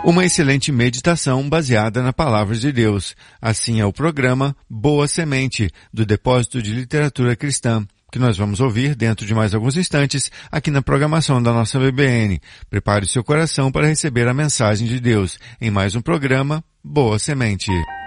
Uma excelente meditação baseada na Palavra de Deus. Assim é o programa Boa Semente, do Depósito de Literatura Cristã, que nós vamos ouvir dentro de mais alguns instantes aqui na programação da nossa BBN. Prepare o seu coração para receber a mensagem de Deus em mais um programa Boa Semente.